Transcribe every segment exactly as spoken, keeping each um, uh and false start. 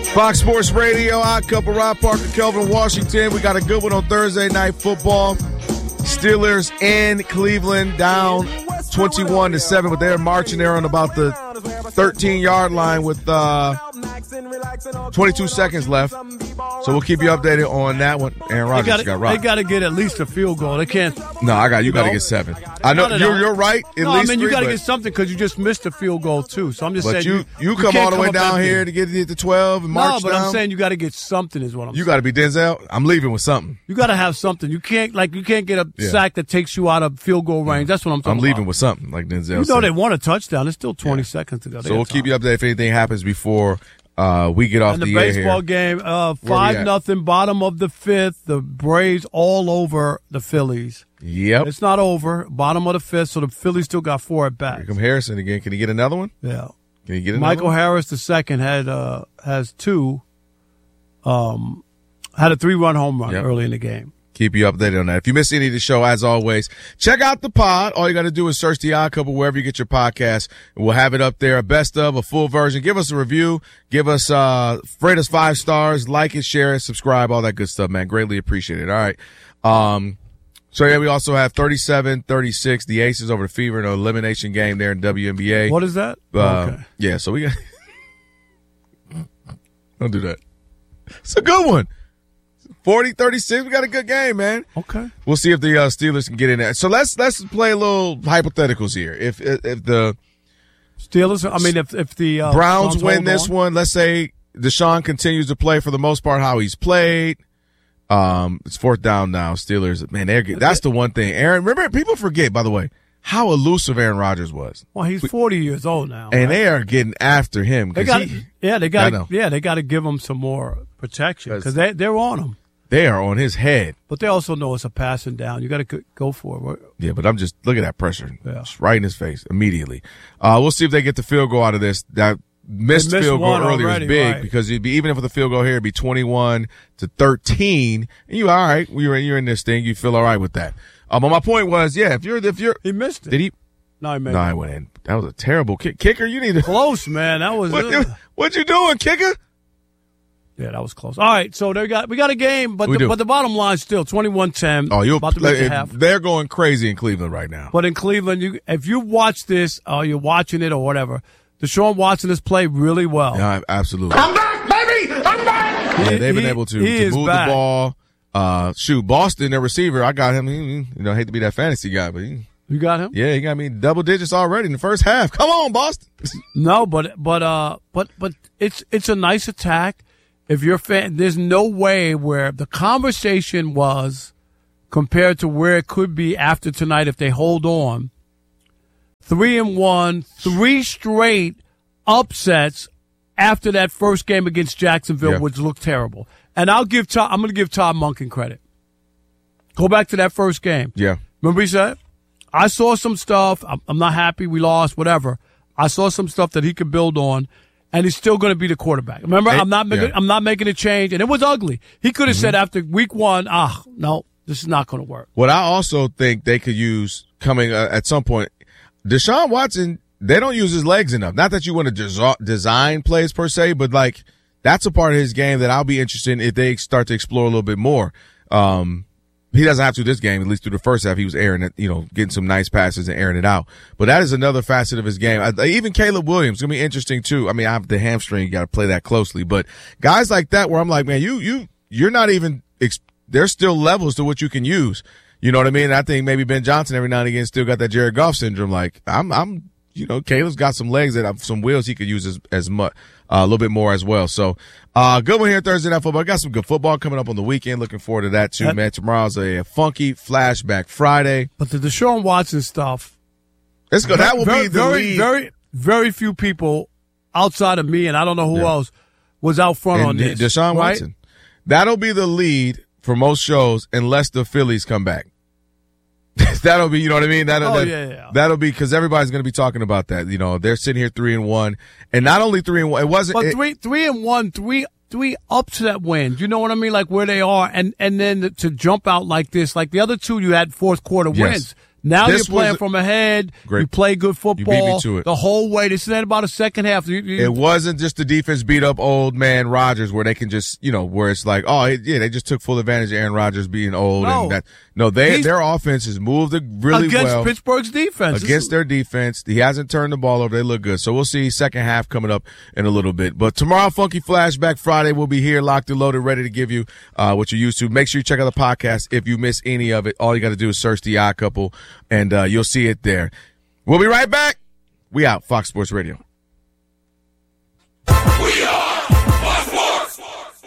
Fox Sports Radio, Odd Couple, Rob Parker, Kelvin Washington. We got a good one on Thursday Night Football. Steelers in Cleveland down twenty-one to seven, but they're marching there on about the thirteen-yard line with uh, twenty-two seconds left. So we'll keep you updated on that one. Aaron Rodgers gotta, got rocked. They got to get at least a field goal. They can't. No, I got you. Got to get seven. I know no, no, you're no. you're right. At no, least I mean you three, got to but, get something because you just missed a field goal too. So I'm just but saying you you, you come can't all the way come up down empty. here to get it to twelve and march No, but down. I'm saying you got to get something. Is what I'm You saying. got to be Denzel. I'm leaving with something. You got to have something. You can't like you can't get a Yeah. sack that takes you out of field goal range. That's what I'm talking I'm leaving about. with something, like Denzel You know said. they want a touchdown. There's still twenty seconds to go. They So we'll got keep time. you updated if anything happens before uh, we get off And the, the air baseball here. game, uh, we five at? nothing, bottom of the fifth. The Braves all over the Phillies. Yep. It's not over. Bottom of the fifth, so the Phillies still got four at Here bats. come Harrison again. Can he get another one? Yeah. Can he get another Michael one? Harris the second had uh, has two. Um, had a three run home run Yep. early in the game. Keep you updated on that. If you miss any of the show, as always, check out the pod. All you got to do is search the Odd Couple wherever you get your podcast. We'll have it up there, a best of, a full version. Give us a review. Give us, uh, rate us five stars. Like it, share it, subscribe, all that good stuff, man. Greatly appreciate it. All right. Um, so yeah, we also have thirty-seven thirty-six, the Aces over the Fever in an elimination game there in W N B A. What is that? Uh, okay. Yeah, so we got. Don't do that. It's a good one. forty thirty-six, we got a good game, man. Okay. We'll see if the uh, Steelers can get in there. So let's let's play a little hypotheticals here. If if, if the Steelers. I mean, if if the uh, Browns Browns win hold this on. one, let's say Deshaun continues to play for the most part how he's played. Um, it's fourth down now. Steelers, man, they're get- that's the one thing. Aaron, remember people forget, by the way, how elusive Aaron Rodgers was, Well, he's forty years old now, and right? they are getting after him. They 'cause got, he- yeah, they I got, know. yeah, they got to give him some more protection 'Cause- because they they're on him. they are on his head. But they also know it's a passing down. You got to go for it. Yeah, but I'm just look at that pressure. Yeah. It's right in his face immediately. Uh, we'll see if they get the field goal out of this. That missed, They missed field goal one earlier already, is big right. because it'd be even if with the field goal here, it'd be twenty-one to thirteen. And you all right? You're in, you're in this thing. You feel all right with that. Um, but my point was, yeah, if you're if you're He missed it. did he? No, he made No, it. I went in. That was a terrible kick. Kicker, you need to. Close, man. That was. What, uh, what you doing, kicker? yeah, that was close. All right, so they got we got a game, but We the, do. but the bottom line is still twenty-one ten. Oh, you'll. about to reach the half. They're going crazy in Cleveland right now. But in Cleveland, you if you watch this or you're watching it or whatever, Deshaun Watson has played really well. Yeah, absolutely. I'm back, baby! I'm back! Yeah, He- they've been he- able to, he to is move back. the ball. Uh, shoot, Boston, their receiver, I got him. He, he- you know, I hate to be that fantasy guy, but he, You got him? yeah, he got me double digits already in the first half. Come on, Boston. No, but but uh, but but it's it's a nice attack. If you're a fan, there's no way where the conversation was compared to where it could be after tonight if they hold on. Three and one, three straight upsets after that first game against Jacksonville, Yeah. which looked terrible. And I'll give Todd, I'm going to give Todd Monken credit. Go back to that first game. Yeah. Remember he said, I saw some stuff. I'm, I'm not happy we lost, whatever. I saw some stuff that he could build on, and he's still going to be the quarterback. Remember, Hey, I'm not making, yeah. I'm not making a change, and it was ugly. He could have Mm-hmm. said after week one, ah, no, this is not going to work. What I also think they could use coming uh, at some point, Deshaun Watson, they don't use his legs enough. Not that you want to des- design plays per se, but like that's a part of his game that I'll be interested in if they start to explore a little bit more. Um, he doesn't have to this game, at least through the first half. He was airing it, you know, getting some nice passes and airing it out. But that is another facet of his game. I, even Caleb Williams going to be interesting too. I mean, I have the hamstring. You got to play that closely. But guys like that where I'm like, man, you, you, you're not even, ex- there's still levels to what you can use. You know what I mean? I think maybe Ben Johnson every now and again still got that Jared Goff syndrome. Like I'm, I'm, you know, Caleb's got some legs that have some wheels he could use as, as much, uh, a little bit more as well. So, uh, good one here Thursday Night Football. Got some good football coming up on the weekend. Looking forward to that too, That- man. Tomorrow's a, a funky flashback Friday. But the Deshaun Watson stuff, Let's go. That will very, be the very, lead. very, very few people outside of me, and I don't know who Yeah. else was out front on and this. Deshaun right? Watson. That'll be the lead for most shows unless the Phillies come back. That'll be, you know what I mean? That'll, Oh, that, yeah, yeah. That'll be because everybody's going to be talking about that. You know, they're sitting here three and one, and not only three and one. It wasn't. But it- three, three and one, three, three upset wins. You know what I mean? Like where they are, and and then to jump out like this, like the other two, you had fourth quarter Yes. wins. Now This you're playing was- from ahead. Great. You play good football. You beat me to it. The whole way. This isn't about a second half. You, you, It wasn't just the defense beat up old man Rodgers where they can just, you know, where it's like, oh, yeah, they just took full advantage of Aaron Rodgers being old. No. and that. No, they He's- their offense has moved it really against well. Pittsburgh's defense. Against their defense. He hasn't turned the ball over. They look good. So we'll see second half coming up in a little bit. But tomorrow, Funky Flashback Friday, we'll be here, locked and loaded, ready to give you uh, what you're used to. Make sure you check out the podcast. If you miss any of it, all you got to do is search The Odd Couple, and uh, you'll see it there. We'll be right back. We out. Fox Sports Radio. We are Fox Sports.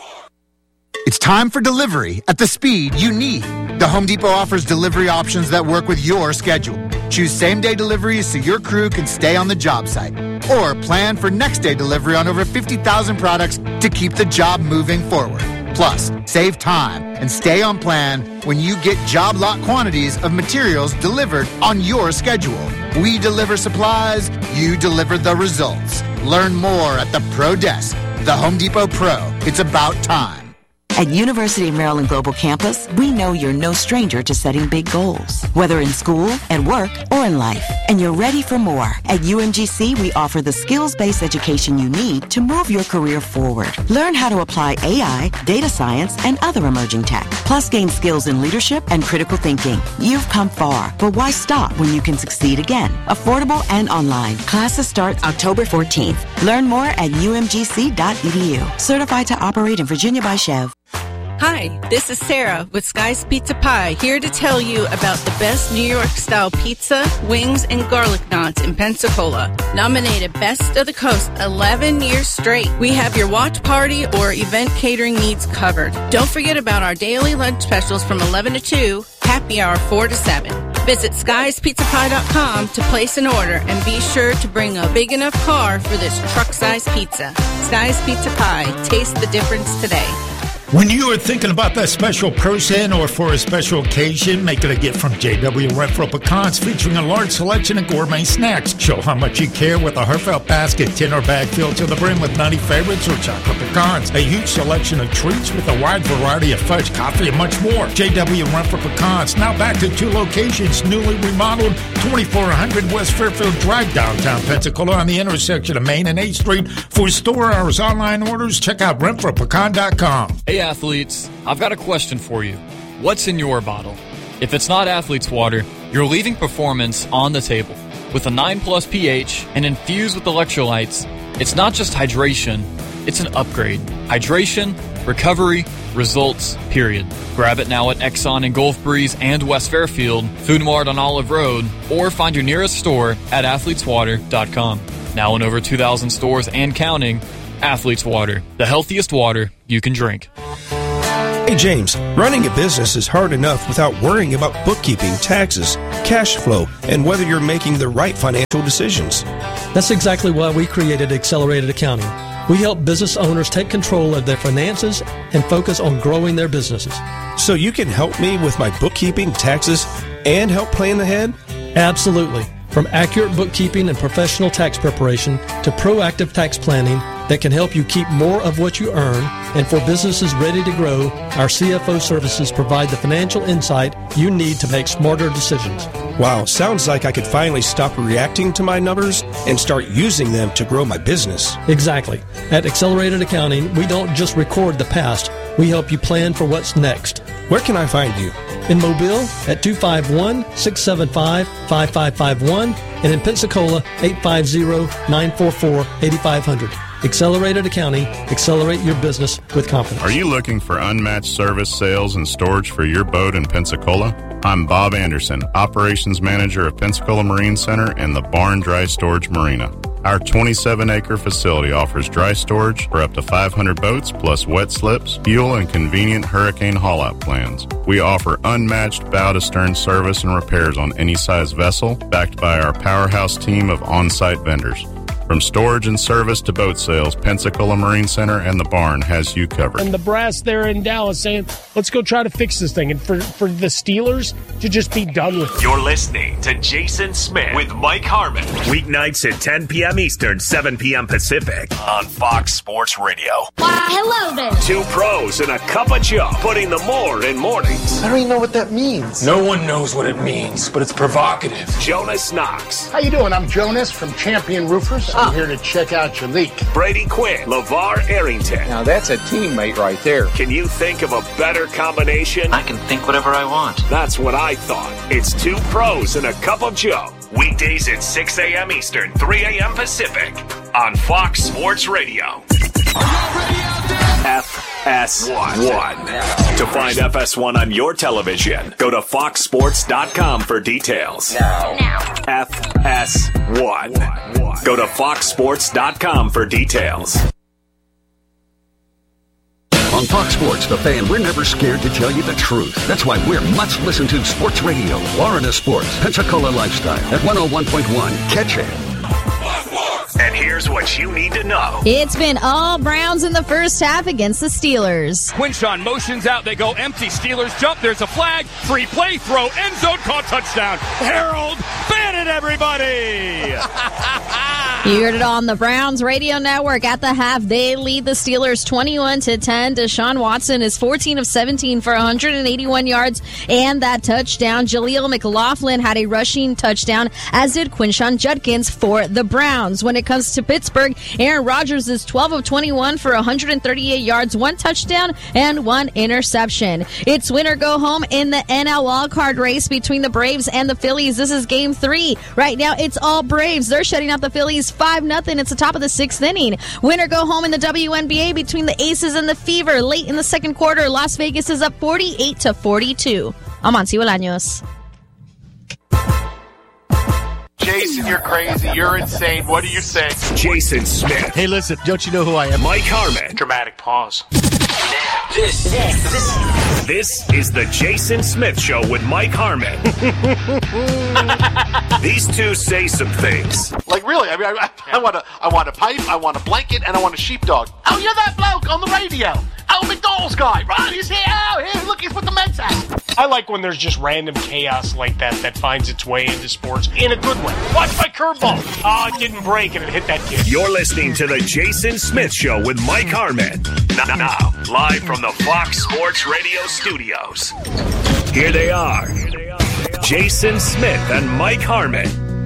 It's time for delivery at the speed you need. The Home Depot offers delivery options that work with your schedule. Choose same-day deliveries so your crew can stay on the job site. Or plan for next-day delivery on over fifty thousand products to keep the job moving forward. Plus, save time and stay on plan when you get job lot quantities of materials delivered on your schedule. We deliver supplies, you deliver the results. Learn more at the Pro Desk. The Home Depot Pro. It's about time. At University of Maryland Global Campus, we know you're no stranger to setting big goals, whether in school, at work, or in life. And you're ready for more. At U M G C, we offer the skills-based education you need to move your career forward. Learn how to apply A I, data science, and other emerging tech. Plus, gain skills in leadership and critical thinking. You've come far, but why stop when you can succeed again? Affordable and online. Classes start October fourteenth. Learn more at U M G C dot E D U. Certified to operate in Virginia by Chev. Hi, this is Sarah with Sky's Pizza Pie, here to tell you about the best New York-style pizza, wings, and garlic knots in Pensacola. Nominated Best of the Coast eleven years straight. We have your watch party or event catering needs covered. Don't forget about our daily lunch specials from eleven to two, happy hour four to seven. Visit skies pizza pie dot com to place an order and be sure to bring a big enough car for this truck-size pizza. Sky's Pizza Pie. Taste the difference today. When you are thinking about that special person or for a special occasion, make it a gift from J W Renfro Pecans, featuring a large selection of gourmet snacks. Show how much you care with a heartfelt basket, tin or bag filled to the brim with nutty favorites or chocolate pecans. A huge selection of treats with a wide variety of fudge, coffee, and much more. J W Renfro Pecans, now back to two locations, newly remodeled, twenty-four hundred West Fairfield Drive, downtown Pensacola, on the intersection of Main and eighth Street. For store hours, online orders, check out renfro pecan dot com. Hey athletes, I've got a question for you. What's in your bottle? If it's not Athlete's Water, you're leaving performance on the table. With a nine plus pH and infused with electrolytes, it's not just hydration, it's an upgrade. Hydration, recovery, results, period. Grab it now at Exxon in Gulf Breeze and West Fairfield, Food Mart on Olive Road, or find your nearest store at athletes water dot com. Now in over two thousand stores and counting, Athlete's Water, the healthiest water you can drink. Hey James, running a business is hard enough without worrying about bookkeeping, taxes, cash flow, and whether you're making the right financial decisions. That's exactly why we created Accelerated Accounting. We help business owners take control of their finances and focus on growing their businesses. So you can help me with my bookkeeping, taxes, and help plan ahead? Absolutely. From accurate bookkeeping and professional tax preparation to proactive tax planning that can help you keep more of what you earn, and for businesses ready to grow, our C F O services provide the financial insight you need to make smarter decisions. Wow, sounds like I could finally stop reacting to my numbers and start using them to grow my business. Exactly. At Accelerated Accounting, we don't just record the past, we help you plan for what's next. Where can I find you? In Mobile at two five one, six seven five, five five five one and in Pensacola eight five zero, nine four four, eight five zero zero. Accelerated Accounting. Accelerate your business with confidence. Are you looking for unmatched service, sales, and storage for your boat in Pensacola? I'm Bob Anderson, Operations Manager of Pensacola Marine Center and the Barn Dry Storage Marina. Our twenty-seven acre facility offers dry storage for up to five hundred boats, plus wet slips, fuel, and convenient hurricane haul-out plans. We offer unmatched bow-to-stern service and repairs on any size vessel, backed by our powerhouse team of on-site vendors. From storage and service to boat sales, Pensacola Marine Center and the Barn has you covered. And the brass there in Dallas saying, let's go try to fix this thing. And for, for the Steelers to just be done with it. You're listening to Jason Smith with Mike Harmon. Weeknights at ten p.m. Eastern, seven p.m. Pacific on Fox Sports Radio. Why, hello there. Two pros and a cup of Joe, putting the more in mornings. I don't even know what that means. No one knows what it means, but it's provocative. Jonas Knox. How you doing? I'm Jonas from Champion Roofers. I'm here to check out your leak. Brady Quinn, LeVar Arrington. Now that's a teammate right there. Can you think of a better combination? I can think whatever I want. That's what I thought. It's two pros and a cup of Joe. Weekdays at six a.m. Eastern, three a.m. Pacific on Fox Sports Radio. F S one. To find F S one on your television, go to fox sports dot com for details. Now. F S one. Go to fox sports dot com for details. On Fox Sports, The Fan, we're never scared to tell you the truth. That's why we're much listened to Sports Radio. Florida Sports, Pensacola Lifestyle at one oh one point one. Catch it. And here's what you need to know. It's been all Browns in the first half against the Steelers. Quinshawn motions out. They go empty. Steelers jump. There's a flag. Free play. Throw. End zone. Caught. Touchdown. Harold Bannon, everybody. You heard it on the Browns radio network. At the half, they lead the Steelers twenty-one to ten. Deshaun Watson is fourteen of seventeen for one hundred eighty-one yards and that touchdown. Jaleel McLaughlin had a rushing touchdown, as did Quinshawn Judkins for the Browns. When it comes to Pittsburgh, Aaron Rodgers is twelve of twenty-one for one hundred thirty-eight yards, one touchdown, and one interception. It's win or go home in the N L wildcard race between the Braves and the Phillies. This is game three. Right now, it's all Braves. They're shutting out the Phillies five nothing. It's the top of the sixth inning. Win or go home in the W N B A between the Aces and the Fever. Late in the second quarter, Las Vegas is up forty-eight to forty-two. I'm Amancio Bolaños. Jason, you're crazy. You're insane. What do you say? Jason Smith. Hey, listen, don't you know who I am? Mike Harmon. Dramatic pause. This, this, this, this is the Jason Smith Show with Mike Harmon. These two say some things. Like, really? I mean, I, I want a, I want a pipe, I want a blanket, and I want a sheepdog. Oh, you're that bloke on the radio. Oh, McDonald's guy, right? He's here. Oh, here, look, he's with the Mets hat. I like when there's just random chaos like that that finds its way into sports in a good way. Watch my curveball. Oh, it didn't break and it hit that kid. You're listening to the Jason Smith Show with Mike Harmon. Now, now, live from the Fox Sports Radio studios. Here they are, Jason Smith and Mike Harmon.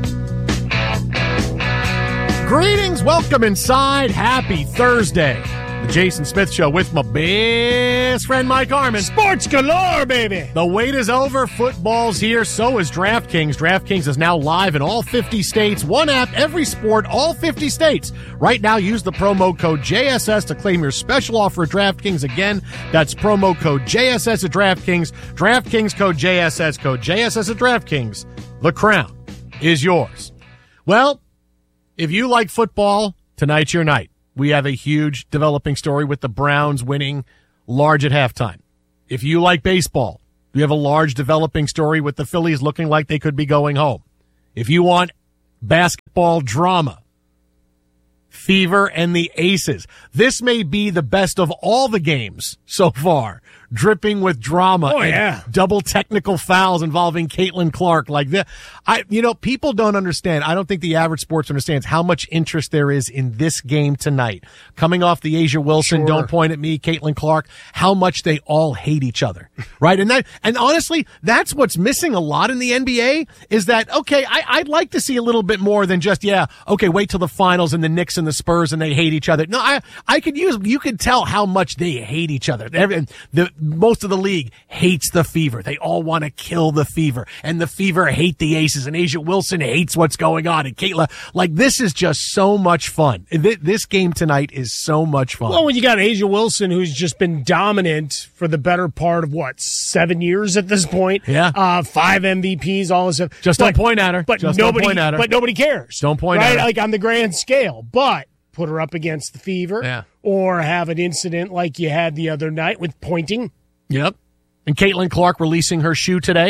Greetings, welcome inside. Happy Thursday. The Jason Smith Show with my best friend Mike Harmon. Sports galore, baby. The wait is over. Football's here. So is DraftKings. DraftKings is now live in all fifty states. One app, every sport, all fifty states. Right now, use the promo code J S S to claim your special offer at DraftKings. Again, that's promo code J S S at DraftKings. DraftKings code J S S, code J S S at DraftKings. The crown is yours. Well, if you like football, tonight's your night. We have a huge developing story with the Browns winning large at halftime. If you like baseball, we have a large developing story with the Phillies looking like they could be going home. If you want basketball drama, Fever and the Aces. This may be the best of all the games so far, dripping with drama oh, and yeah. double technical fouls involving Caitlin Clark. Like this, I, you know, people don't understand. I don't think the average sports understands how much interest there is in this game tonight. Coming off the A'ja Wilson, Sure. don't point at me, Caitlin Clark, how much they all hate each other, right? And that, and honestly, that's what's missing a lot in the N B A is that, okay, I, I'd like to see a little bit more than just, yeah, okay, wait till the finals and the Knicks and the Spurs and they hate each other. No, I, I could use, you could tell how much they hate each other. Every, the, most of the league hates the Fever. They all want to kill the Fever, and the Fever hate the Aces, and A'ja Wilson hates what's going on. And Caitlin, like, this is just so much fun. This game tonight is so much fun. Well, when you got A'ja Wilson, who's just been dominant for the better part of what, seven years at this point. Yeah, uh, five M V Ps, all this stuff. Just but, don't point at her. But just nobody, don't point at her. But nobody cares. Don't point right? at her. Like on the grand scale. But put her up against the Fever, yeah. or have an incident like you had the other night with pointing. Yep. And Caitlin Clark releasing her shoe today,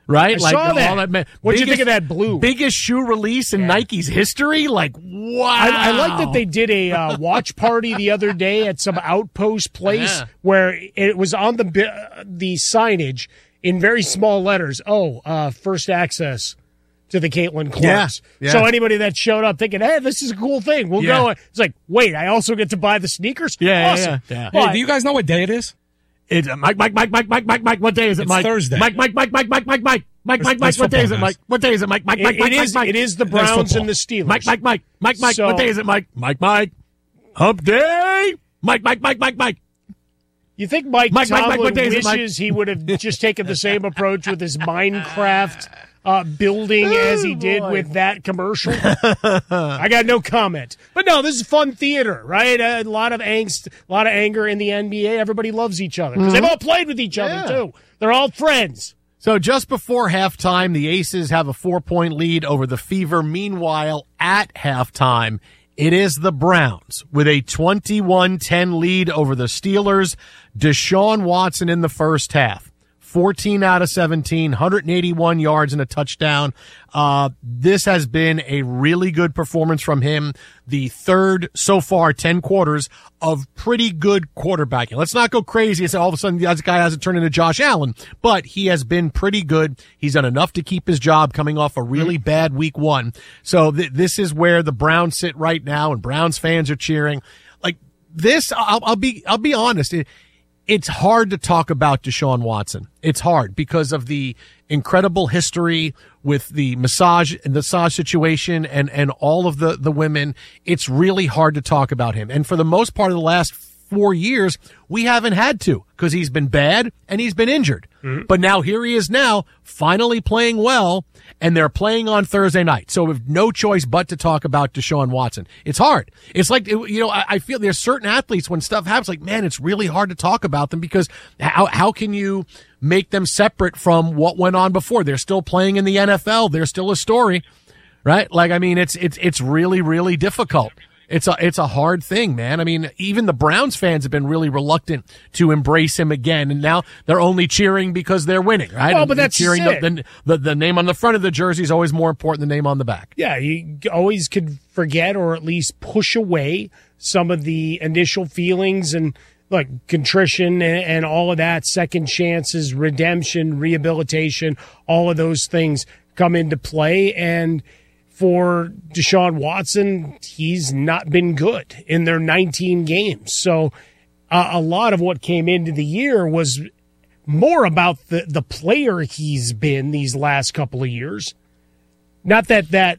right? I like saw that. All that ma- What'd you biggest- think of that blue? Biggest shoe release in Nike's history? Like, wow. I, I like that they did a uh, watch party the other day at some outpost place Yeah. where it was on the bi- the signage in very small letters. Oh, uh, first access to the Caitlin Clarks. Yeah, yeah. So anybody that showed up thinking, hey, this is a cool thing, we'll Yeah. go. It's like, wait, I also get to buy the sneakers? Yeah, awesome. yeah, yeah. But- Hey, do you guys know what day it is? It's uh, Mike, Mike, Mike, Mike, Mike, Mike, Mike. What day is it, It's Mike? Thursday. Mike, Mike, Mike, Mike, Mike, Mike, Mike, Mike, Mike, Mike. That's What day is it, football, Mike? What day is it, Mike? Mike, It- Mike, it Mike, is- Mike. it is the That's Browns football. and the Steelers. Mike, Mike, Mike, Mike, Mike. So- What day is it, Mike? Mike, Mike. Hump day. Mike, Mike, Mike, Mike, Mike. You think Mike, Mike, Mike, Tomlin Mike, what day is it, Mike? wishes he would have just taken the same approach with his Minecraft uh, building as he did with that commercial? I got no comment. But no, this is fun theater, right? A lot of angst, a lot of anger in the N B A. Everybody loves each other because Mhm. they've all played with each other, Yeah. too. They're all friends. So just before halftime, the Aces have a four-point lead over the Fever. Meanwhile, at halftime, it is the Browns with a twenty-one ten lead over the Steelers. Deshaun Watson in the first half. fourteen out of seventeen, one hundred eighty-one yards and a touchdown. Uh, this has been a really good performance from him. The third so far, ten quarters of pretty good quarterbacking. Let's not go crazy and say all of a sudden the other guy hasn't turned into Josh Allen, but he has been pretty good. He's done enough to keep his job coming off a really bad week one. So th- this is where the Browns sit right now, and Browns fans are cheering. Like this, I'll, I'll be, I'll be honest. It, It's hard to talk about Deshaun Watson. It's hard because of the incredible history with the massage and the massage situation and, and all of the, the women. It's really hard to talk about him. And for the most part of the last four years, we haven't had to because he's been bad and he's been injured. Mm-hmm. But now here he is now finally playing well, and they're playing on Thursday night. So we have no choice but to talk about Deshaun Watson. It's hard. It's like, you know, I, I feel there's certain athletes when stuff happens, like, man, it's really hard to talk about them because how, how can you make them separate from what went on before? They're still playing in the N F L. They're still a story, right? Like, I mean, it's, it's, it's really, really difficult. It's a, it's a hard thing, man. I mean, even the Browns fans have been really reluctant to embrace him again. And now they're only cheering because they're winning, right? Well, And but that's cheering it. the, the, the name on the front of the jersey is always more important than the name on the back. Yeah, you always could forget or at least push away some of the initial feelings and like contrition and, and all of that, second chances, redemption, rehabilitation, all of those things come into play. And for Deshaun Watson, he's not been good in their nineteen games. So uh, a lot of what came into the year was more about the, the player he's been these last couple of years. Not that that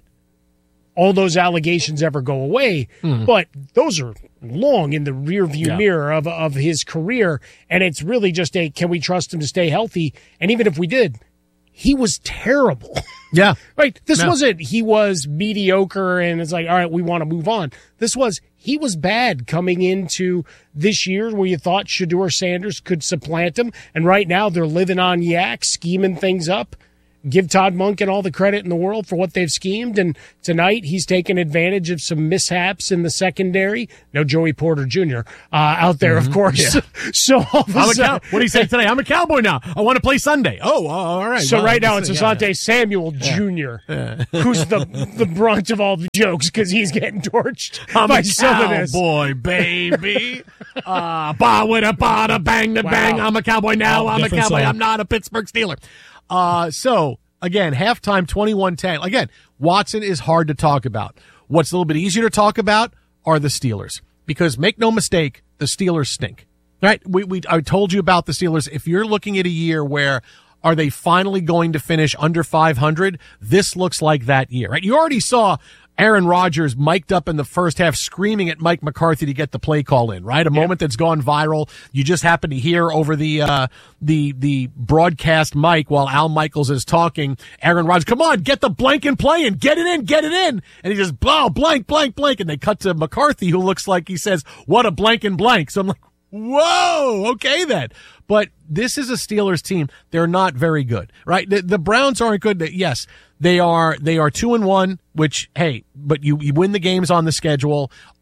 all those allegations ever go away, Mm-hmm. but those are long in the rearview Yeah. mirror of of his career, and it's really just a can we trust him to stay healthy? And even if we did, he was terrible. Yeah. Right. This No. wasn't he was mediocre and it's like, all right, we want to move on. This was he was bad coming into this year where you thought Shedeur Sanders could supplant him. And right now they're living on yak, scheming things up. Give Todd Monken all the credit in the world for what they've schemed. And tonight he's taken advantage of some mishaps in the secondary. No Joey Porter Junior Uh, out there, of course. Yeah. So all of a I'm a sudden, cow- what do you say today? I'm a Cowboy now. I want to play Sunday. Oh, uh, all right. So Well, right now it's yeah, Asante Samuel Yeah. Junior, Yeah. who's the the brunt of all the jokes because he's getting torched I'm by a some of this. cowboy, baby. uh, ba with a ba da bang da Wow. bang. I'm a cowboy now. Wow, I'm a different cowboy. song. I'm not a Pittsburgh Steeler. Uh, so again, halftime twenty-one ten. Again, Watson is hard to talk about. What's a little bit easier to talk about are the Steelers because make no mistake, the Steelers stink. Right? We we I told you about the Steelers. If you're looking at a year where are they finally going to finish under five hundred? This looks like that year, right? You already saw Aaron Rodgers mic'd up in the first half screaming at Mike McCarthy to get the play call in, right? A moment that's gone viral. You just happen to hear over the, uh, the, the broadcast mic while Al Michaels is talking, Aaron Rodgers, come on, get the blank and play and get it in, get it in. And he just, blow, blank, blank, blank. And they cut to McCarthy, who looks like he says, what a blank and blank. So I'm like, whoa, okay then. But this is a Steelers team. They're not very good, right? The, the Browns aren't good. Yes, they are, they are two and one, which, hey, but you, you win the games on the schedule.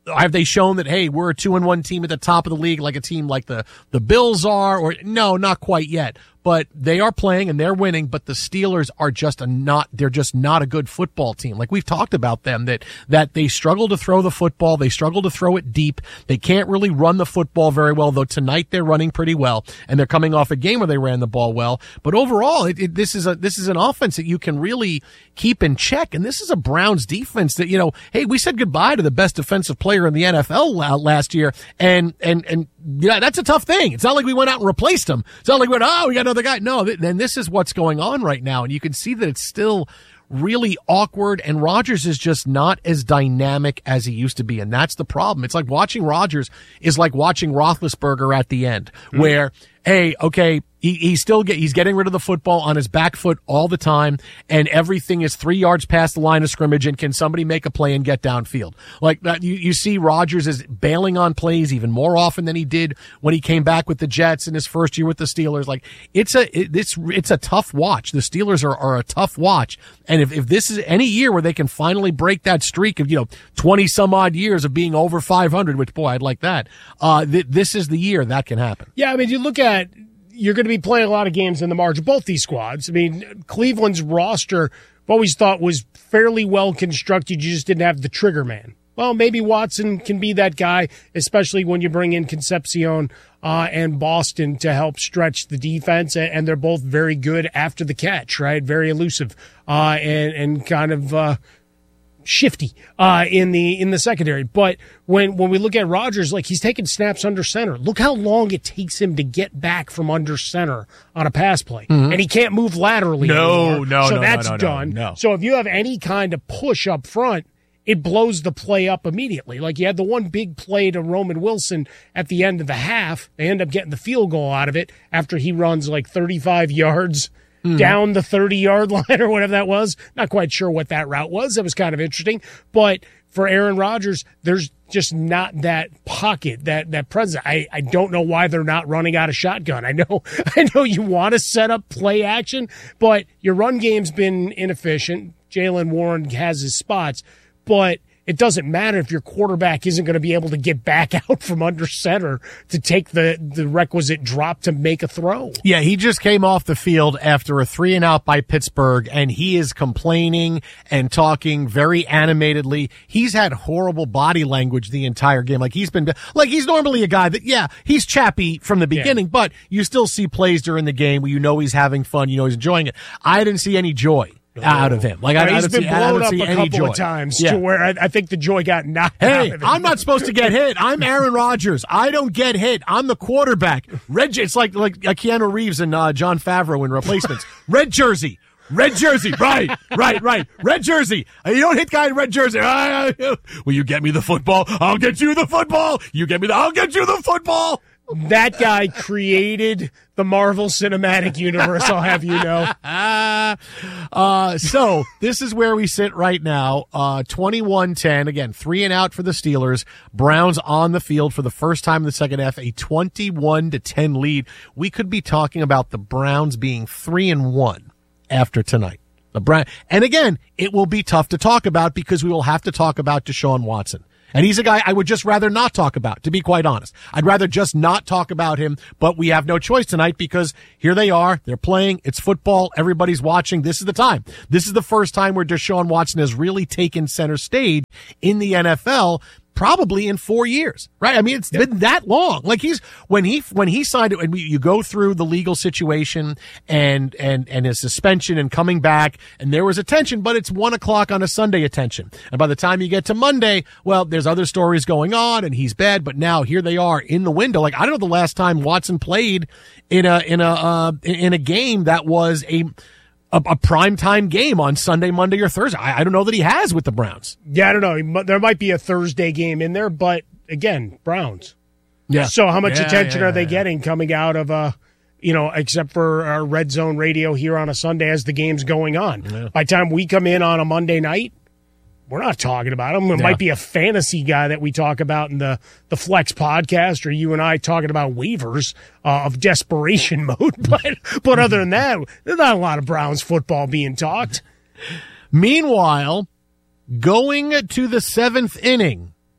have they shown that, hey, we're a two and one team at the top of the league like a team like the, the Bills are? Or no, not quite yet. But they are playing and they're winning, but the Steelers are just a not, they're just not a good football team. Like we've talked about them, that, that they struggle to throw the football. They struggle to throw it deep. They can't really run the football very well, though tonight they're running pretty well and they're coming off a game where they ran the ball well. But overall, it, it, this is a, this is an offense that you can really keep in check. And this is a Browns defense that, you know, hey, we said goodbye to the best defensive player in the N F L last year. And, and, and, yeah, that's a tough thing. It's not like we went out and replaced him. It's not like we went, oh, we got another guy. No, then this is what's going on right now. And you can see that it's still really awkward, and Rodgers is just not as dynamic as he used to be. And that's the problem. It's like watching Rodgers is like watching Roethlisberger at the end, mm-hmm. where, hey, okay, he, he's still get, he's getting rid of the football on his back foot all the time, and everything is three yards past the line of scrimmage, and can somebody make a play and get downfield? Like that, you, you see Rodgers is bailing on plays even more often than he did when he came back with the Jets in his first year with the Steelers. Like it's a, it, it's, it's a tough watch. The Steelers are, are a tough watch. And if, if this is any year where they can finally break that streak of, you know, twenty some odd years of being over five hundred, which boy, I'd like that. Uh, th- this is the year that can happen. Yeah. I mean, you look at, you're going to be playing a lot of games in the margin, both these squads. I mean, Cleveland's roster, I've always thought was fairly well constructed. You just didn't have the trigger man. Well, maybe Watson can be that guy, especially when you bring in Concepcion uh, and Boston to help stretch the defense. And they're both very good after the catch, right? Very elusive uh, and, and kind of uh, shifty uh, in the in the secondary. But when when we look at Rodgers, like he's taking snaps under center. Look how long it takes him to get back from under center on a pass play, mm-hmm. and he can't move laterally. No, anymore. no, so no, that's no, no, done. No, no. So if you have any kind of push up front, it blows the play up immediately. Like you had the one big play to Roman Wilson at the end of the half. They end up getting the field goal out of it after he runs like thirty-five yards mm. down the thirty-yard line or whatever that was. Not quite sure what that route was. That was kind of interesting. But for Aaron Rodgers, there's just not that pocket, that that presence. I, I don't know why they're not running out of shotgun. I know I know you want to set up play action, but your run game's been inefficient. Jaylen Warren has his spots. But it doesn't matter if your quarterback isn't going to be able to get back out from under center to take the, the requisite drop to make a throw. Yeah, he just came off the field after a three and out by Pittsburgh, and he is complaining and talking very animatedly. He's had horrible body language the entire game. Like he's been, like he's normally a guy that, yeah, he's chappy from the beginning, yeah. but you still see plays during the game where you know he's having fun, you know he's enjoying it. I didn't see any joy out of him. Like I, he's I don't been see, blown I don't up see a any couple joy. of times yeah. to where I, I think the joy got knocked hey, out of him. I'm not supposed to get hit. I'm Aaron Rodgers. I don't get hit. I'm the quarterback. Red. It's like like Keanu Reeves and uh, John Favreau in Replacements. Red jersey. Red jersey. Right. Right. Right. Red jersey. You don't hit guy in red jersey. Will you get me the football? I'll get you the football. You get me the. I'll get you the football. That guy created the Marvel Cinematic Universe, I'll have you know. uh, so this is where we sit right now. Uh, twenty-one ten. Again, three and out for the Steelers. Browns on the field for the first time in the second half, a twenty-one to ten lead. We could be talking about the Browns being three and one after tonight. The Brown, and again, it will be tough to talk about because we will have to talk about Deshaun Watson. And he's a guy I would just rather not talk about, to be quite honest. I'd rather just not talk about him, but we have no choice tonight because here they are. They're playing. It's football. Everybody's watching. This is the time. This is the first time where Deshaun Watson has really taken center stage in the N F L. Probably in four years, right? I mean, it's been that long. Like he's, when he, when he signed it, and you go through the legal situation and, and, and his suspension and coming back, and there was attention, but it's one o'clock on a Sunday attention. And by the time you get to Monday, well, there's other stories going on and he's bad, but now here they are in the window. Like, I don't know the last time Watson played in a, in a, uh, in a game that was a, A, a primetime game on Sunday, Monday, or Thursday. I, I don't know that he has with the Browns. Yeah, I don't know. There might be a Thursday game in there, but again, Browns. Yeah. So how much yeah, attention yeah, are they yeah. getting coming out of, uh, you know, except for our Red Zone radio here on a Sunday as the game's going on? Yeah. By the time we come in on a Monday night, we're not talking about him. It yeah. might be a fantasy guy that we talk about in the, the Flex podcast, or you and I talking about waivers uh, of desperation mode. But but other than that, there's not a lot of Browns football being talked. Meanwhile, going to the seventh inning,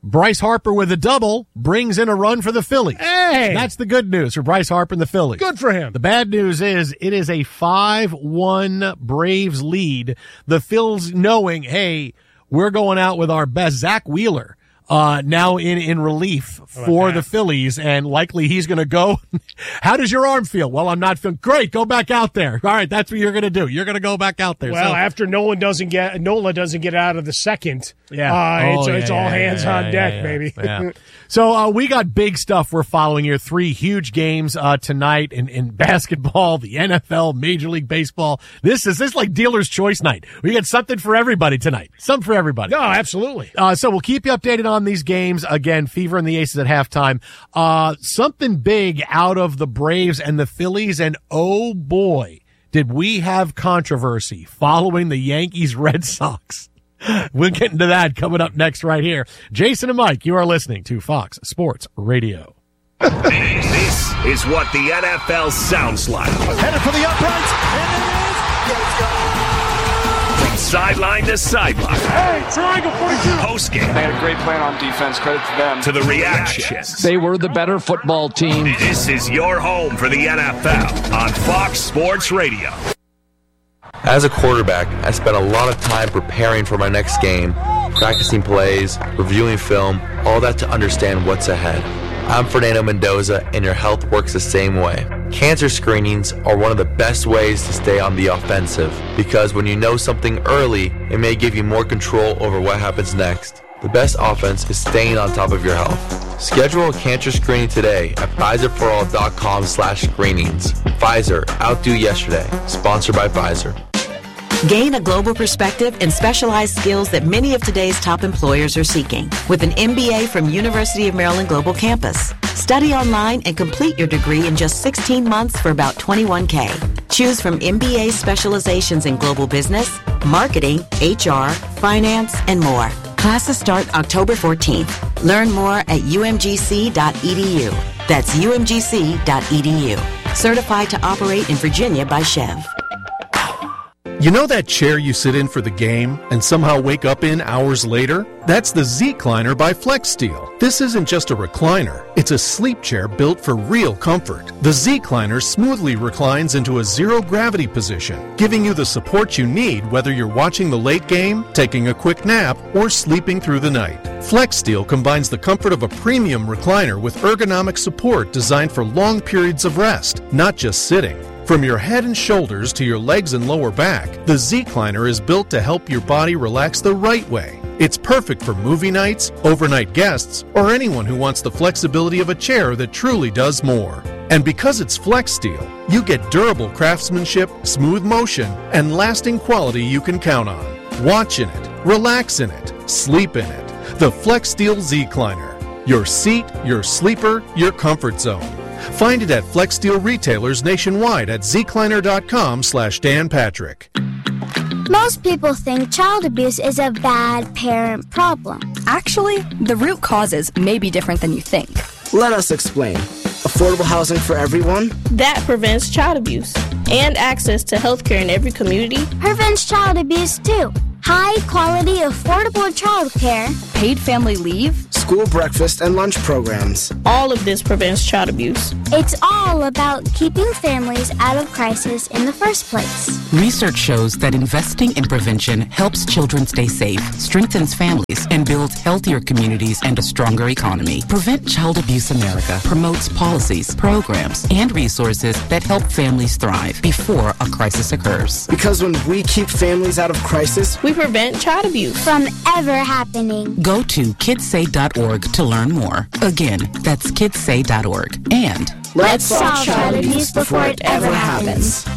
Bryce Harper with a double brings in a run for the Phillies. Hey! That's the good news for Bryce Harper and the Phillies. Good for him. The bad news is it is a five one Braves lead. The Phils knowing, hey, we're going out with our best, Zach Wheeler. Uh, now in, in relief for the Phillies, and likely he's going to go. How does your arm feel? Well, I'm not feeling great. Go back out there. All right, that's what you're going to do. You're going to go back out there. Well, so, after Nolan doesn't get Nola doesn't get out of the second, yeah, uh, oh, it's, yeah, it's yeah, all yeah, hands yeah, on yeah, deck, yeah, baby. Yeah. So uh, we got big stuff we're following here. Three huge games uh, tonight in, in basketball, the N F L, Major League Baseball. This is this is like dealer's choice night. We got something for everybody tonight. Something for everybody. No, absolutely. Uh, so we'll keep you updated on these games. Again, Fever and the Aces at halftime. Uh, something big out of the Braves and the Phillies, and oh boy, did we have controversy following the Yankees-Red Sox. We'll get into that coming up next right here. Jason and Mike, you are listening to Fox Sports Radio. This is what the N F L sounds like. Headed for the uprights, and it is. Let's go! From sideline to sideline. Hey, triangle forty-two. Post game. They had a great plan on defense. Credit to them. To the reactions. They were the better football team. This is your home for the N F L on Fox Sports Radio. As a quarterback, I spent a lot of time preparing for my next game, practicing plays, reviewing film, all that to understand what's ahead. I'm Fernando Mendoza, and your health works the same way. Cancer screenings are one of the best ways to stay on the offensive, because when you know something early, it may give you more control over what happens next. The best offense is staying on top of your health. Schedule a cancer screening today at Pfizer for all dot com slash screenings. Pfizer, outdo yesterday. Sponsored by Pfizer. Gain a global perspective and specialized skills that many of today's top employers are seeking with an M B A from University of Maryland Global Campus. Study online and complete your degree in just sixteen months for about twenty-one K. Choose from M B A specializations in global business, marketing, H R, finance, and more. Classes start October fourteenth. Learn more at U M G C dot E D U. That's U M G C dot E D U. Certified to operate in Virginia by Chev. You know that chair you sit in for the game and somehow wake up in hours later? That's the Z-Cliner by FlexSteel. This isn't just a recliner. It's a sleep chair built for real comfort. The Z-Cliner smoothly reclines into a zero-gravity position, giving you the support you need whether you're watching the late game, taking a quick nap, or sleeping through the night. FlexSteel combines the comfort of a premium recliner with ergonomic support designed for long periods of rest, not just sitting. From your head and shoulders to your legs and lower back, the Z-Cliner is built to help your body relax the right way. It's perfect for movie nights, overnight guests, or anyone who wants the flexibility of a chair that truly does more. And because it's FlexSteel, you get durable craftsmanship, smooth motion, and lasting quality you can count on. Watch in it, relax in it, sleep in it. The FlexSteel Z-Cliner. Your seat, your sleeper, your comfort zone. Find it at FlexSteel retailers nationwide at zcliner.com slash Dan Patrick. Most people think child abuse is a bad parent problem. Actually, the root causes may be different than you think. Let us explain. Affordable housing for everyone? That prevents child abuse. And access to health care in every community prevents child abuse too. High quality, affordable child care. Paid family leave. School breakfast and lunch programs. All of this prevents child abuse. It's all about keeping families out of crisis in the first place. Research shows that investing in prevention helps children stay safe, strengthens families, and builds healthier communities and a stronger economy. Prevent Child Abuse America promotes policies, programs, and resources that help families thrive before a crisis occurs. Because when we keep families out of crisis, we prevent child abuse from ever happening. Go to kidsay dot org to learn more. Again, that's kidsay dot org. And let's solve child abuse before it ever happens.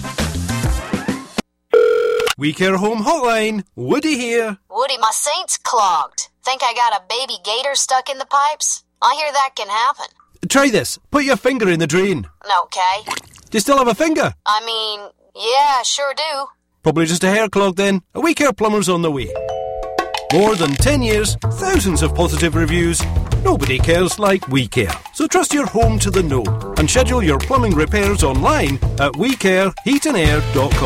We Care Home Hotline. Woody here. Woody, my sink's clogged. Think I got a baby gator stuck in the pipes? I hear that can happen. Try this. Put your finger in the drain. Okay. Do you still have a finger? I mean, yeah, sure do. Probably just a hair clog then. A We Care plumber's on the way. More than ten years, thousands of positive reviews. Nobody cares like We Care. So trust your home to the know and schedule your plumbing repairs online at we care heat and air dot com.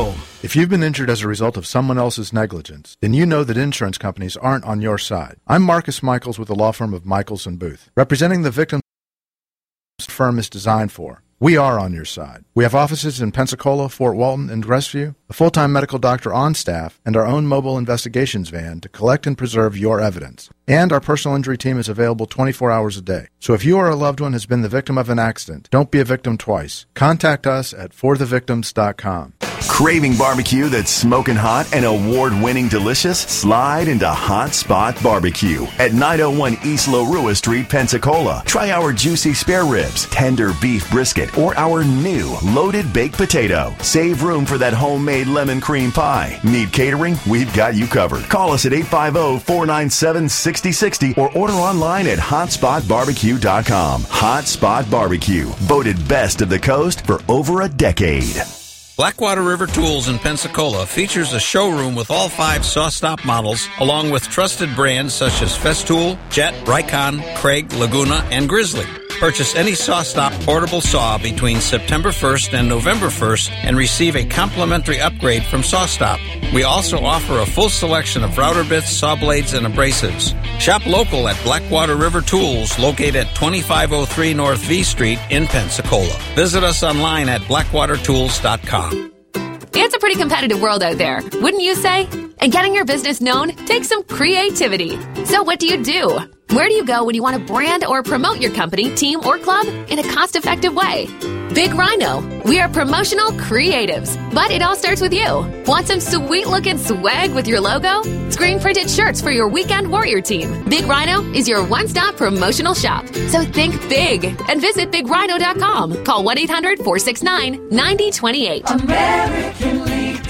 If you've been injured as a result of someone else's negligence, then you know that insurance companies aren't on your side. I'm Marcus Michaels with the law firm of Michaels and Booth, representing the victims the firm is designed for. We are on your side. We have offices in Pensacola, Fort Walton, and Crestview, a full-time medical doctor on staff, and our own mobile investigations van to collect and preserve your evidence. And our personal injury team is available twenty-four hours a day. So if you or a loved one has been the victim of an accident, don't be a victim twice. Contact us at for the victims dot com. Craving barbecue that's smoking hot and award-winning delicious? Slide into Hot Spot Barbecue at nine oh one East Lorua Street, Pensacola. Try our juicy spare ribs, tender beef brisket, or our new loaded baked potato. Save room for that homemade lemon cream pie. Need catering? We've got you covered. Call us at eight five zero, four nine seven, six zero six zero or order online at hot spot barbecue dot com. Hot Spot Barbecue, voted best of the coast for over a decade. Blackwater River Tools in Pensacola features a showroom with all five SawStop models, along with trusted brands such as Festool, Jet, Rycon, Craig, Laguna, and Grizzly. Purchase any SawStop portable saw between September first and November first and receive a complimentary upgrade from SawStop. We also offer a full selection of router bits, saw blades, and abrasives. Shop local at Blackwater River Tools, located at twenty-five oh three North V Street in Pensacola. Visit us online at blackwater tools dot com. It's a pretty competitive world out there, wouldn't you say? And getting your business known takes some creativity. So what do you do? Where do you go when you want to brand or promote your company, team, or club in a cost-effective way? Big Rhino. We are promotional creatives, but it all starts with you. Want some sweet-looking swag with your logo? Screen-printed shirts for your weekend warrior team. Big Rhino is your one-stop promotional shop. So think big and visit big rhino dot com. Call one eight hundred, four six nine, nine zero two eight. American Leak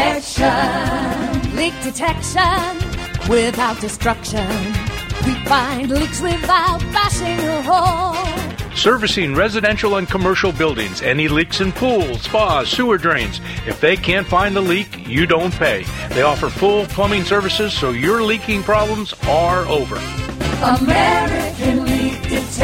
Detection. Leak detection without destruction. We find leaks without bashing a hole. Servicing residential and commercial buildings. Any leaks in pools, spas, sewer drains. If they can't find the leak, you don't pay. They offer full plumbing services, so your leaking problems are over. American Leak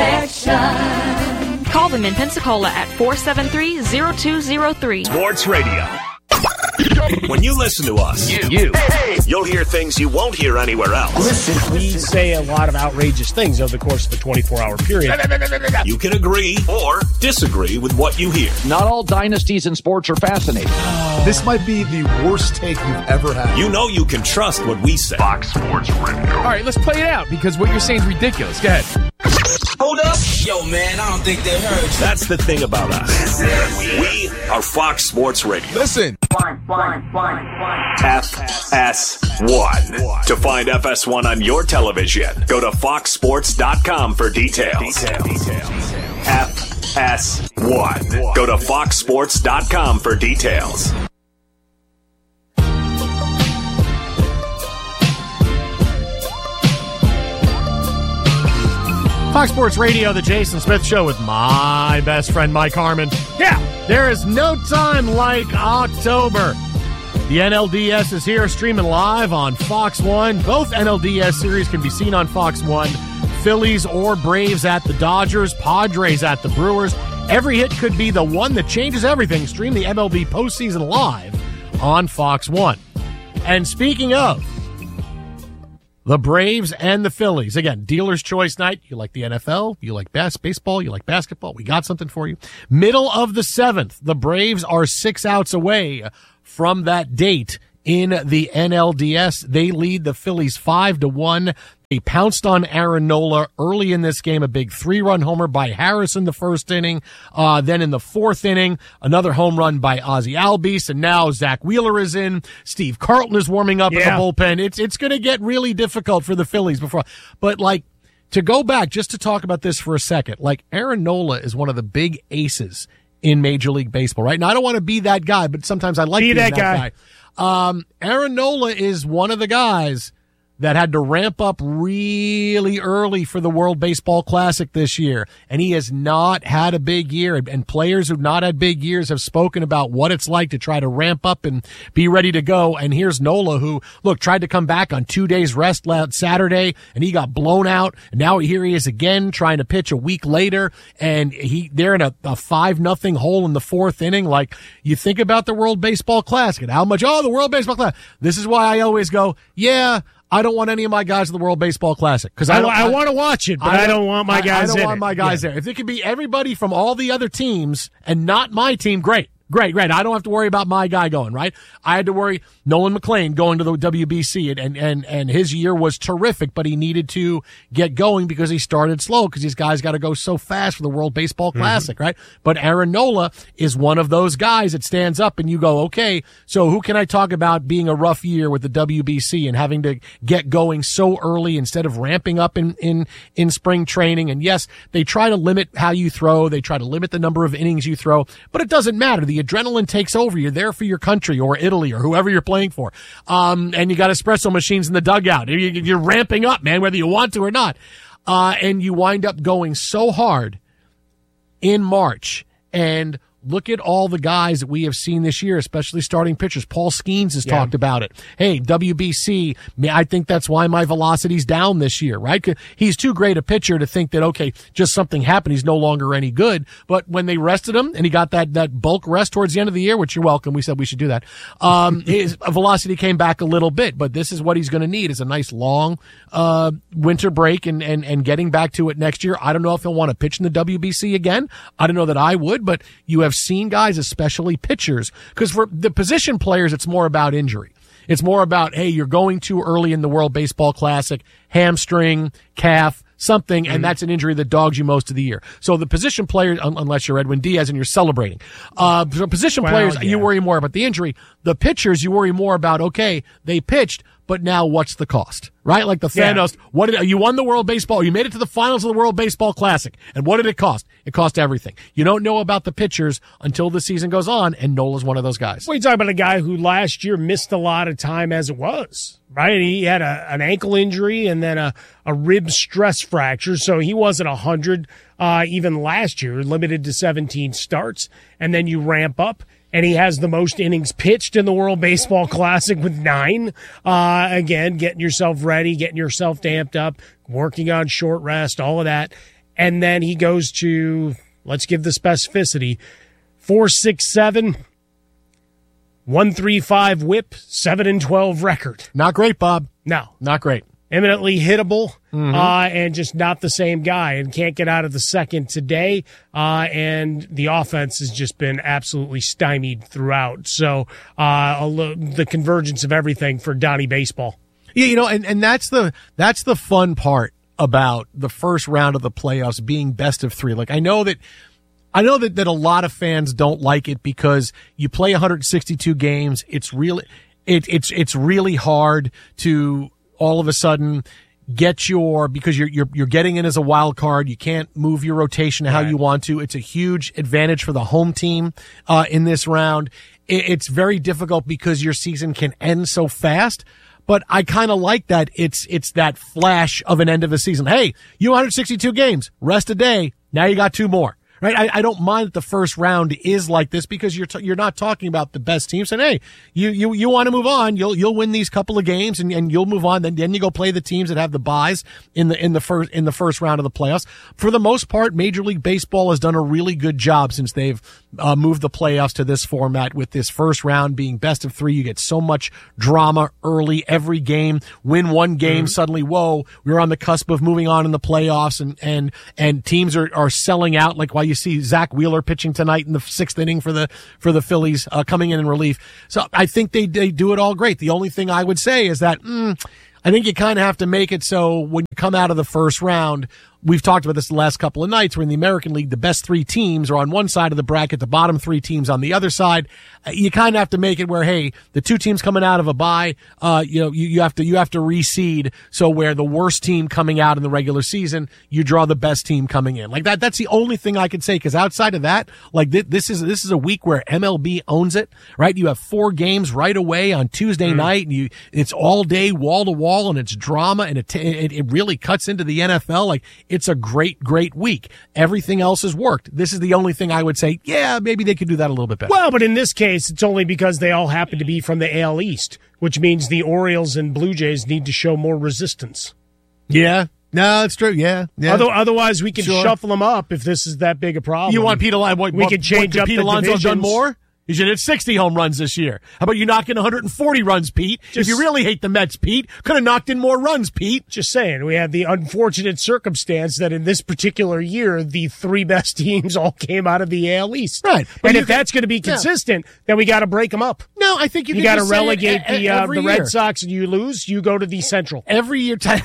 Detection. Call them in Pensacola at four seven three, zero two zero three. Sports Radio. When you listen to us, you, you you'll hear things you won't hear anywhere else. Listen, we say a lot of outrageous things over the course of a twenty-four hour period. You can agree or disagree with what you hear. Not all dynasties in sports are fascinating. Oh. This might be the worst take you've ever had. You know you can trust what we say. Fox Sports Radio. All right, let's play it out because what you're saying is ridiculous. Go ahead. Hold up. Yo, man, I don't think they heard you. That's the thing about us. We are Fox Sports Radio. Listen. One, one, one, one. F S one. To find F S one on your television, go to fox sports dot com for details. Details. F S one. Go to fox sports dot com for details. Fox Sports Radio, the Jason Smith Show with my best friend Mike Harmon. Yeah, there is no time like October. The N L D S is here, streaming live on Fox one. Both N L D S series can be seen on Fox one. Phillies or Braves at the Dodgers, Padres at the Brewers. Every hit could be the one that changes everything. Stream the M L B postseason live on Fox one. And speaking of the Braves and the Phillies. Again, dealer's choice night. You like the N F L? You like bas- baseball? You like basketball? We got something for you. Middle of the seventh. The Braves are six outs away from that date in the N L D S. They lead the Phillies five to one. They pounced on Aaron Nola early in this game, a big three-run homer by Harris in the first inning. Uh, then in the fourth inning, another home run by Ozzie Albies, and now Zach Wheeler is in. Steve Carlton is warming up yeah. in the bullpen. It's it's going to get really difficult for the Phillies before. But like to go back just to talk about this for a second, like Aaron Nola is one of the big aces in Major League Baseball, right? Now I don't want to be that guy, but sometimes I like be being that, that guy. guy. Um, Aaron Nola is one of the guys that had to ramp up really early for the World Baseball Classic this year, and he has not had a big year. And players who've not had big years have spoken about what it's like to try to ramp up and be ready to go. And here's Nola, who, look, tried to come back on two days rest last Saturday, and he got blown out. And now here he is again trying to pitch a week later, and he they're in a, a five nothing hole in the fourth inning. Like, you think about the World Baseball Classic and how much, oh, the World Baseball Classic. This is why I always go, yeah, I don't want any of my guys at the World Baseball Classic because I, I, I want to watch it, but I don't, I don't want my guys. I, I don't want it. my guys yeah. there. If it could be everybody from all the other teams and not my team, great. Great, great. I don't have to worry about my guy going, right? I had to worry Nolan McLean going to the W B C, and, and, and his year was terrific, but he needed to get going because he started slow because these guys got to go so fast for the World Baseball Classic, mm-hmm. right? But Aaron Nola is one of those guys that stands up and you go, okay, so who can I talk about being a rough year with the W B C and having to get going so early instead of ramping up in, in, in spring training? And yes, they try to limit how you throw. They try to limit the number of innings you throw, but it doesn't matter. The adrenaline takes over. You're there for your country or Italy or whoever you're playing for. Um, and you got espresso machines in the dugout. You're ramping up, man, whether you want to or not. Uh, and you wind up going so hard in March. And look at all the guys that we have seen this year, especially starting pitchers. Paul Skeens has yeah. talked about it. Hey, W B C, I think that's why my velocity's down this year, right? He's too great a pitcher to think that, okay, just something happened. He's no longer any good. But when they rested him and he got that, that bulk rest towards the end of the year, which you're welcome. We said we should do that. Um, his velocity came back a little bit, but this is what he's going to need is a nice long, uh, winter break and, and, and getting back to it next year. I don't know if he'll want to pitch in the W B C again. I don't know that I would, but you have seen guys, especially pitchers, because for the position players, it's more about injury. It's more about, hey, you're going too early in the World Baseball Classic, hamstring, calf, something, mm-hmm. and that's an injury that dogs you most of the year. So the position players, un- unless you're Edwin Diaz and you're celebrating, uh, so position well, players, yeah. you worry more about the injury. The pitchers, you worry more about, okay, they pitched, but now what's the cost, right? Like the Thanos, yeah. what did, you won the World Baseball, you made it to the finals of the World Baseball Classic, and what did it cost? It cost everything. You don't know about the pitchers until the season goes on, and Nola's one of those guys. Well, you're talking about a guy who last year missed a lot of time as it was, right? He had a, an ankle injury and then a, a rib stress fracture, so he wasn't one hundred uh, even last year, limited to seventeen starts, and then you ramp up. And he has the most innings pitched in the World Baseball Classic with nine. Uh, again, getting yourself ready, getting yourself damped up, working on short rest, all of that. And then he goes to, let's give the specificity, four six seven, one three five whip, seven and twelve record. Not great, Bob. No. Not great. Eminently hittable, mm-hmm. uh, and just not the same guy, and can't get out of the second today. Uh, and the offense has just been absolutely stymied throughout. So, uh, lo- the convergence of everything for Donnie Baseball. Yeah, you know, and, and that's the, that's the fun part about the first round of the playoffs being best of three. Like, I know that, I know that, that a lot of fans don't like it because you play one hundred sixty-two games. It's really, it, it's, it's really hard to, all of a sudden get your, because you're, you're, you're getting in as a wild card. You can't move your rotation how right. you want to. It's a huge advantage for the home team, uh, in this round. It, it's very difficult because your season can end so fast. But I kind of like that. It's, it's that flash of an end of a season. Hey, you one hundred sixty-two games, rest a day. Now you got two more. Right, I, I don't mind that the first round is like this because you're t- you're not talking about the best teams. And hey, you you you want to move on, you'll you'll win these couple of games and, and you'll move on. Then then you go play the teams that have the buys in the in the first in the first round of the playoffs. For the most part, Major League Baseball has done a really good job since they've uh, moved the playoffs to this format. With this first round being best of three, you get so much drama early. Every game, win one game, mm-hmm. suddenly, whoa, we're on the cusp of moving on in the playoffs, and and and teams are are selling out. Like why you see Zach Wheeler pitching tonight in the sixth inning for the for the Phillies, uh, coming in in relief. So I think they they do it all great. The only thing I would say is that mm, I think you kind of have to make it so when you come out of the first round, we've talked about this the last couple of nights, where in the American League, the best three teams are on one side of the bracket, the bottom three teams on the other side. Uh, you kind of have to make it where, hey, the two teams coming out of a bye, uh, you know, you, you have to, you have to reseed. So where the worst team coming out in the regular season, you draw the best team coming in. Like that, that's the only thing I can say. Cause outside of that, like th- this is, this is a week where M L B owns it, right? You have four games right away on Tuesday mm. night, and you, it's all day wall to wall, and it's drama, and it, it, it really cuts into the N F L. Like, it's a great, great week. Everything else has worked. This is the only thing I would say, yeah, maybe they could do that a little bit better. Well, but in this case, it's only because they all happen to be from the A L East, which means the Orioles and Blue Jays need to show more resistance. Yeah. No, that's true. Yeah. yeah. Although, otherwise, we can sure. shuffle them up if this is that big a problem. You want Pete Alonso? We could change what, up Pete the Alonso divisions. done more? You should hit sixty home runs this year. How about you knock in one hundred forty runs, Pete? Just, if you really hate the Mets, Pete, could have knocked in more runs, Pete. Just saying, we had the unfortunate circumstance that in this particular year, the three best teams all came out of the A L East. Right. And if that's going to be consistent, yeah. then we got to break them up. No, I think you, you got to relegate a, a, the uh, the Red year. Sox, and you lose. You go to the Central every year. T-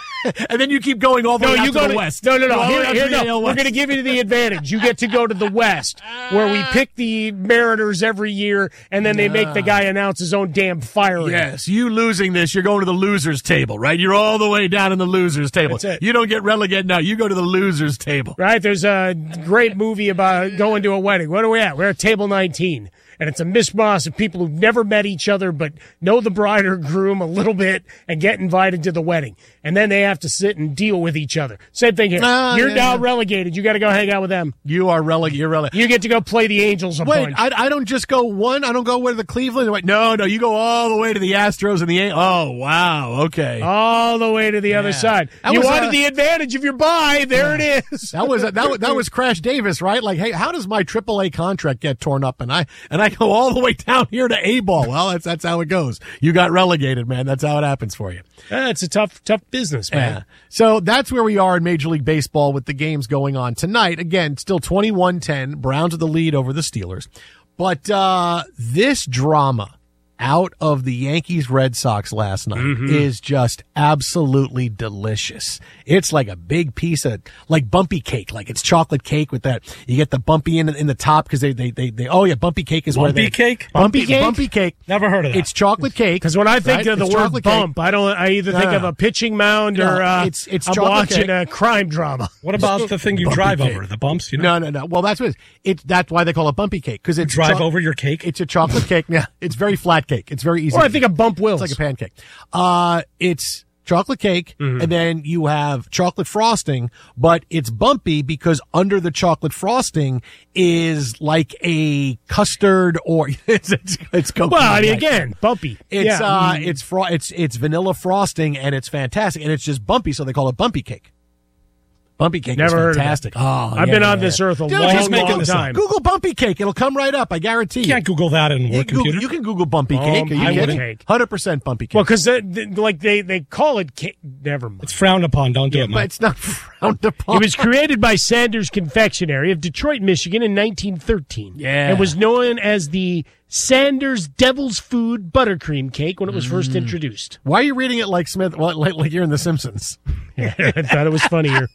and then you keep going all the no, way out you to go the to, West. No, no, no. Here, here, here, no. We're going to give you the advantage. You get to go to the West, where we pick the Mariners every year, and then they make the guy announce his own damn firing. Yes, you losing this, you're going to the losers table, right? You're all the way down in the losers table. That's it. You don't get relegated now. You go to the losers table. Right? There's a great movie about going to a wedding. What are we at? We're at table nineteen. And it's a mishmash of people who've never met each other but know the bride or groom a little bit and get invited to the wedding. And then they have to sit and deal with each other. Same thing here. Uh, You're yeah. now relegated. You got to go hang out with them. You are relegated. You're relegated. You get to go play the Angels a Wait, bunch. I, I don't just go one. I don't go with the Cleveland. Wait, no, no. You go all the way to the Astros and the Angels. Oh, wow. Okay. All the way to the yeah. other side. That you was, wanted uh, the advantage of your bye. There uh, it is. That was that. Was, that was Crash Davis, right? Like, hey, how does my triple A contract get torn up? And I and I go all the way down here to A ball. Well, that's that's how it goes. You got relegated, man. That's how it happens for you. Yeah, it's a tough, tough business, man. Yeah. So that's where we are in Major League Baseball with the games going on tonight. Again, still twenty-one ten. Browns with the lead over the Steelers. But uh, this drama out of the Yankees-Red Sox last night mm-hmm. is just absolutely delicious. It's like a big piece of, like bumpy cake, like it's chocolate cake with that. You get the bumpy in, in the top because they, they, they, they, oh yeah, bumpy cake is bumpy where they. Bumpy cake? Bumpy, bumpy cake? Bumpy cake. Never heard of that. It's chocolate cake. Because when I think right? of the it's word bump, cake. I don't, I either think no, of a pitching mound no, or uh, it's, it's I'm watching cake. a crime drama. What about the thing you drive cake. over, the bumps? You know? No, no, no. Well, that's what it is. It, that's why they call it bumpy cake. Because it's you drive cho- over your cake? It's a chocolate cake. Yeah, it's very flat cake. It's very easy. Or I think a bump wills. It's like a pancake. Uh, it's chocolate cake, mm-hmm. and then you have chocolate frosting, but it's bumpy because under the chocolate frosting is like a custard or it's it's, it's well, I mean, again, bumpy. It's yeah. uh, mm. it's fro- it's it's vanilla frosting and it's fantastic, and it's just bumpy, so they call it bumpy cake. Bumpy cake Never is fantastic. Heard of oh, I've yeah, been on yeah. this earth a Dude, long, just long time. Google bumpy cake; it'll come right up. I guarantee. You can't Google that in you work Google, computer. You can Google bumpy cake. Um, Are you I kidding? cake. Hundred percent bumpy cake. Well, because like they they call it cake. Never mind. It's frowned upon. Don't do yeah, it, but Mike. it's not frowned upon. It was created by Sanders Confectionery of Detroit, Michigan, in nineteen thirteen. Yeah, and was known as the Sanders Devil's Food Buttercream Cake when it was mm. first introduced. Why are you reading it like Smith? Well, like, like you're in The Simpsons. Yeah, I thought it was funnier.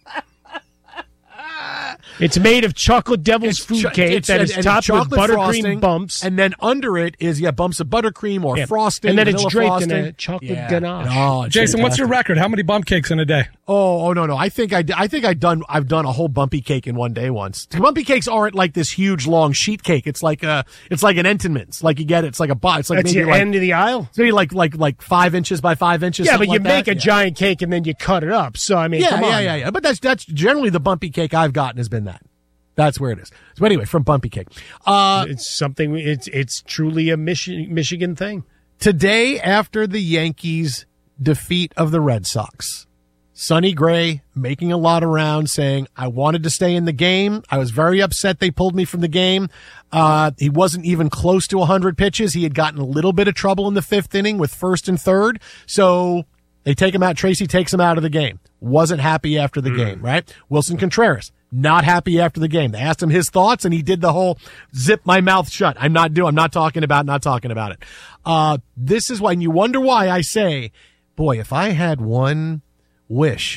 It's made of chocolate devil's it's food cho- cake that is topped with buttercream bumps. And then under it is, yeah, bumps of buttercream or yeah. frosting. And then it's draped frosting. in a chocolate yeah. ganache. Oh, Jason, what's your record? How many bump cakes in a day? Oh, oh no, no. I think I, I think I done, I've done a whole bumpy cake in one day once. Bumpy cakes aren't like this huge long sheet cake. It's like a, it's like an Entenmann's. Like you get it. It's like a box. It's like That's maybe the like, end of the aisle? It's maybe like, like, like five inches by five inches. Yeah, but you like make that. a yeah. giant cake and then you cut it up. So, I mean, yeah, come on. yeah, yeah, yeah. But that's, that's generally the bumpy cake I've gotten has been that. That's where it is. So anyway, from bumpy cake. Uh, it's something, it's it's truly a Michi- Michigan thing. Today, after the Yankees' defeat of the Red Sox, Sonny Gray making a lot of rounds saying, I wanted to stay in the game. I was very upset they pulled me from the game. Uh, he wasn't even close to one hundred pitches. He had gotten a little bit of trouble in the fifth inning with first and third. So they take him out. Tracy takes him out of the game. Wasn't happy after the mm. game, right? Wilson Contreras. Not happy after the game. They asked him his thoughts, and he did the whole zip my mouth shut. I'm not doing. I'm not talking about. Not talking about it. Uh, this is when you wonder why I say, boy, if I had one wish